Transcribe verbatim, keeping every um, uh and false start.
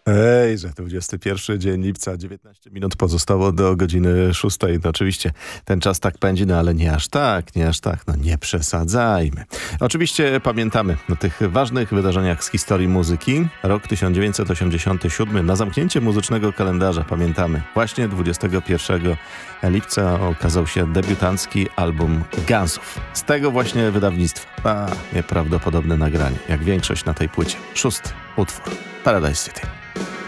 Ej, że dwudziesty pierwszy dzień lipca, dziewiętnaście minut pozostało do godziny szóstej. No oczywiście ten czas tak pędzi, no ale nie aż tak, nie aż tak, no nie przesadzajmy. Oczywiście pamiętamy o tych ważnych wydarzeniach z historii muzyki. Rok tysiąc dziewięćset osiemdziesiąty siódmy, na zamknięcie muzycznego kalendarza pamiętamy. Właśnie dwudziestego pierwszego lipca okazał się debiutancki album Gunsów. Z tego właśnie wydawnictwa. A, nieprawdopodobne nagranie, jak większość na tej płycie. Szósty utwór, Paradise City.